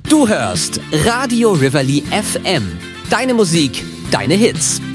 Du hörst Radio Rivoli FM. Deine Musik, deine Hits.